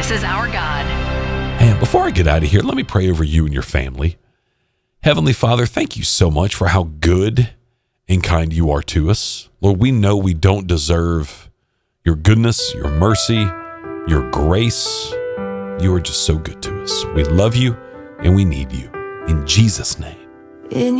This is our God. And before I get out of here, let me pray over you and your family. Heavenly Father, thank you so much for how good and kind you are to us. Lord, we know we don't deserve your goodness, your mercy, your grace. You are just so good to us. We love you and we need you. In Jesus' name.